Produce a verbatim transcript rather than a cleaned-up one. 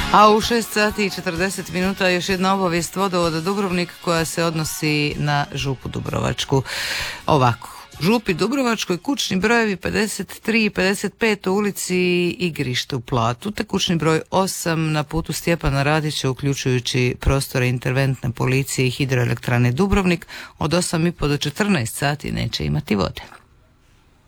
A u šest sati i četrdeset minuta još jedna obavijest Vodovoda Dubrovnik koja se odnosi na Župu Dubrovačku. Ovako. Župi Dubrovačkoj kućni brojevi pedeset tri i pedeset pet u ulici Igrište u Platu, te kućni broj osam na putu Stjepana Radića, uključujući prostore interventne policije i hidroelektrane Dubrovnik, od osam i pol do četrnaest sati neće imati vode.